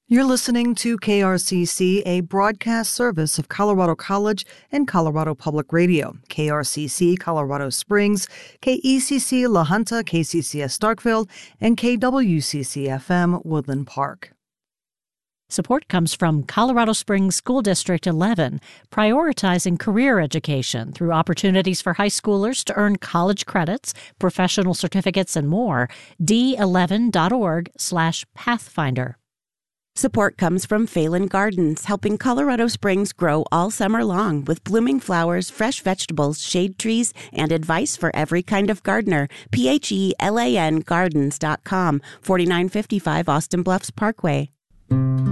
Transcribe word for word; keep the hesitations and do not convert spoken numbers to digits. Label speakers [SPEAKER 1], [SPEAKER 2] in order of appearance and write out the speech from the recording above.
[SPEAKER 1] You're listening to K R C C, a broadcast service of Colorado College and Colorado Public Radio. K R C C Colorado Springs, K E C C La Junta, K C C S Starkville, and K W C C F M Woodland Park.
[SPEAKER 2] Support comes from Colorado Springs School District eleven, prioritizing career education through opportunities for high schoolers to earn college credits, professional certificates, and more. D eleven dot org slash Pathfinder.
[SPEAKER 3] Support comes from Phelan Gardens, helping Colorado Springs grow all summer long with blooming flowers, fresh vegetables, shade trees, and advice for every kind of gardener. P H E L A N gardens dot com, forty-nine fifty-five Austin Bluffs Parkway.